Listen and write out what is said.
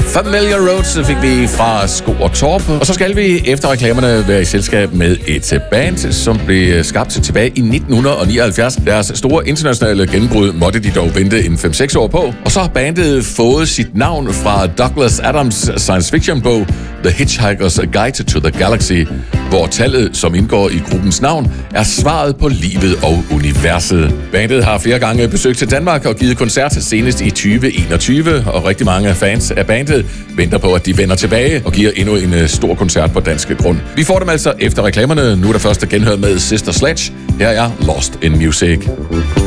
Familiar Roads fik vi fra Sko og Torp. Og så skal vi efter reklamerne være i selskab med et band, som blev skabt tilbage i 1979. Deres store internationale gennembrud måtte de dog vente en 5-6 år på. Og så har bandet fået sit navn fra Douglas Adams science fiction bog The Hitchhiker's Guide to the Galaxy, hvor tallet, som indgår i gruppens navn, er svaret på livet og universet. Bandet har flere gange besøgt til Danmark og givet koncert senest i 2021, og rigtig mange fans af bandet venter på, at de vender tilbage og giver endnu en stor koncert på dansk grund. Vi får dem altså efter reklamerne. Nu er der første genhør med Sister Sledge. Her er Lost in Music.